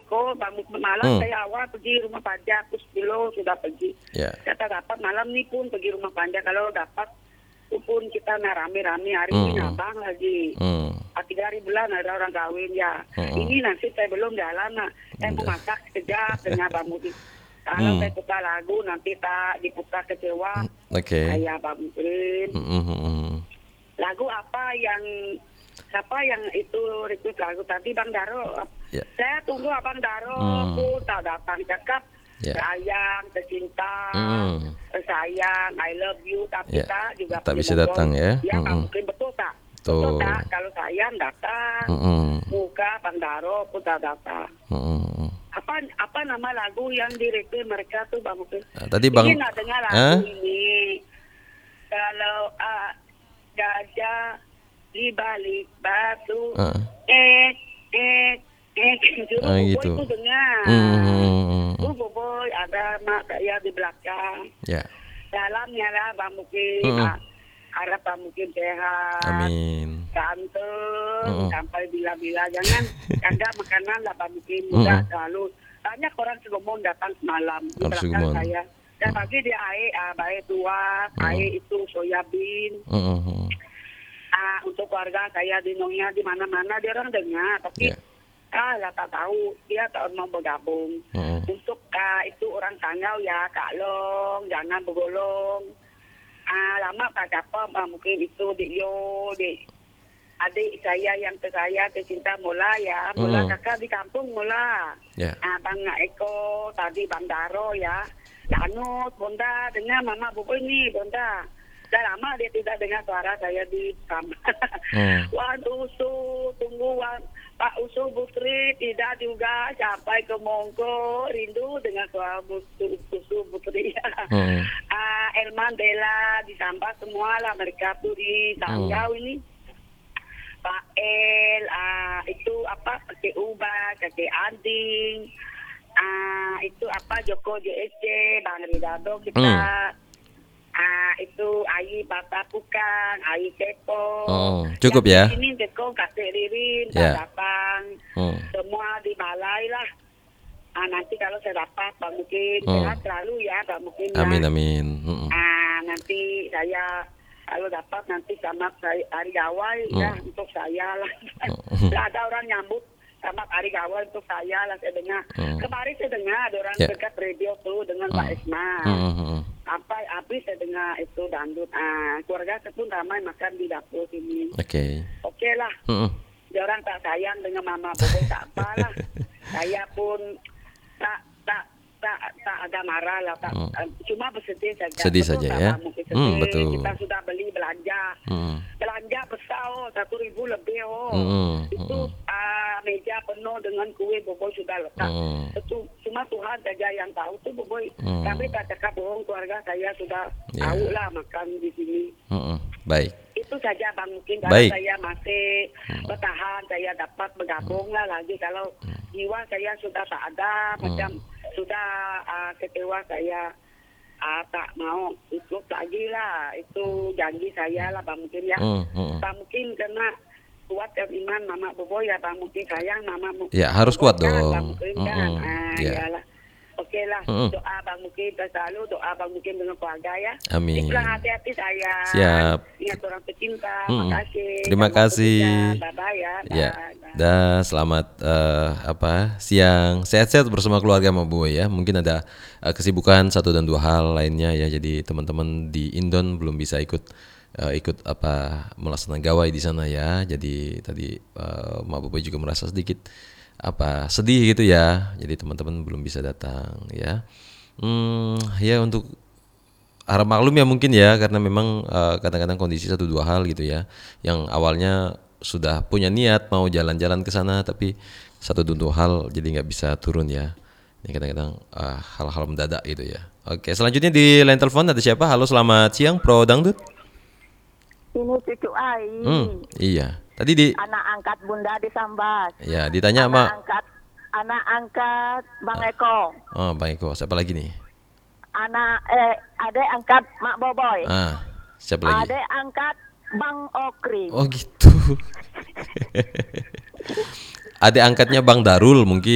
Eko, malam saya awal pergi rumah panja, terus kilo sudah pergi. Kata dapat malam nih pun pergi rumah panja, kalau dapat pun kita rame-rame hari ini abang lagi. 3 bulan ada orang kawin ya. Ini nanti saya belum jalan, saya mau masak sekejap dengan Bang Mudi. Kalau saya putar lagu nanti tak diputar kecewa. Saya Bang Mudi. Lagu apa yang itu request lagu tadi Bang Daro. Saya tunggu Abang Daro pun tak datang cakap. Sayang, tercinta, sayang, I love you, tapi tak juga tak bisa datang ya. Ya mungkin betul tak? Betul tak? Kalau sayang datang, muka Bang Daro pun tak datang. Apa nama lagu yang direktur mereka tuh Bang Mungkin? Tadi Bang. Ini nak dengar lagu ini. Kalau gajah di balik batu, gitu. Itu dengar. Boy ada mak saya di belakang. Dalamnya lah Bang Mungkin. Harap Bang Mungkin sehat. Amin. Ganteng sampai bila-bila. Jangan ada makanan lah Bang Mungkin. Mudah selalu. Banyak orang Sugomon datang semalam di belakang saya. Dan pagi dia air tua, air itu soyabin. Untuk keluarga saya di Noya di mana-mana dia orang dengar, tapi lah tak tahu dia tak mau bergabung. Untuk itu orang Sanggau ya Kak Long, jangan bergolong. Lama tak dapat mungkin itu adik saya yang tercinta mula ya, mula kakak di kampung mula. Bang Eko tadi Bang Daro ya. Danut, Bonda, dengar Mama Bobo ini, Bonda. Dah lama dia tidak dengar suara saya di kamar. Wan Usu, tunggu Pak Usu Putri, tidak juga sampai ke Mongko, rindu dengan suara Usu Putri. Elman, Bella, disambah semua lah mereka tuh di Sanggau ini. Pak El, itu apa, Kakek Uba, Kakek Anding. Itu apa Joko JSC, Bang Ridado kita. Itu Ayi Bata Pukan, Ayi Teko. Cukup ya. Ini Teko Kakek Ririn, datang. Semua di balai lah. Nanti kalau saya dapat Bang Mungkin sehat selalu ya Bang Mungkin. Amin. Nanti saya kalau dapat nanti sama hari gawai ya untuk saya lah. Ada orang nyambut sama hari gawai untuk saya lah saya dengar. Kemarin saya dengar ada orang dekat radio tuh dengan Pak Esma. Sampai habis saya dengar itu dangdut. Keluarga saya pun ramai makan di dapur sini. Oke lah. Dia orang tak sayang dengan Mama Bobo tak apalah. Saya pun tak ada marah lah, cuma bersedih saja. Sedih saja ya. Betul. Kita sudah beli belanja besar 1.000 lebih itu meja penuh dengan kue Bobo sudah letak. Itu cuma Tuhan saja yang tahu tuh Bobo. Kami tak cakap bohong, keluarga saya sudah tahu lah makan di sini. Baik. Itu saja Bang Mungkin kalau saya masih bertahan, saya dapat bergabung lah lagi. Kalau jiwa saya sudah tak ada, macam sudah kecewa saya tak mau ikut lagi lah. Itu janji saya lah Bang Mungkin ya. Bang Mungkin kena kuat dan iman Mama Bobo ya Bang Mungkin sayang Mama Mungkin. Ya harus kuat dong. Bang Mungkin kan. Iyalah. Oke lah, doa Bang Mungkin selalu, doa Bang Mungkin dengan keluarga ya. Amin. Hati-hati saya. Siap. Ingat orang pecinta. Makasih. Terima kasih. Bye-bye ya. Ya. Dah selamat siang. Sehat-sehat bersama keluarga Mama Bobo ya. Mungkin ada kesibukan satu dan dua hal lainnya ya. Jadi teman-teman di Indon belum bisa ikut melaksanakan gawai di sana ya. Jadi tadi Mama Bobo juga merasa sedikit sedih gitu ya. Jadi teman-teman belum bisa datang ya. Ya untuk harap maklum ya mungkin ya, karena memang kadang-kadang kondisi satu dua hal gitu ya, yang awalnya sudah punya niat mau jalan-jalan ke sana tapi satu dan dua hal jadi nggak bisa turun ya. Ini kadang-kadang hal-hal mendadak gitu ya. Oke, selanjutnya di line telepon ada siapa? Halo, selamat siang Pro Dangdut. Ini cucu Ai. Iya. Tadi di anak angkat Bunda di Sambas. Ya, ditanya sama anak angkat Bang Eko. Oh, Bang Eko. Siapa lagi nih? Adek angkat Mak Boboy. Siapa lagi? Adek angkat Bang Okri. Oh gitu. Adek angkatnya Bang Darul mungkin.